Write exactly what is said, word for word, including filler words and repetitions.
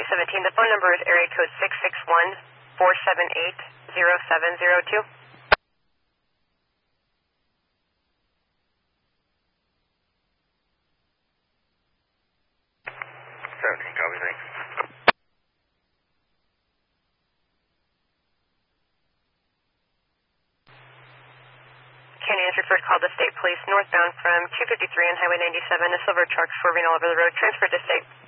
seventeen. The phone number is area code six six one, four seven eight, zero seven zero two. seventeen, copy, thanks. County Answered call to State Police northbound from two fifty-three on Highway ninety-seven. A silver truck swerving all over the road. Transferred to State.